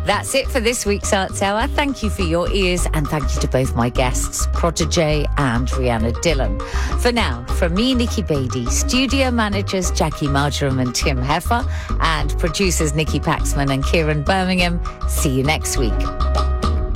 That's it for this week's Arts Hour. Thank you for your ears and thank you to both my guests, Protégé and Rhianna Dillon. For now, from me, Nikki Beattie, studio managers Jackie Marjoram and Tim Heffer, and producers Nikki Paxman and Kieran Birmingham, see you next week.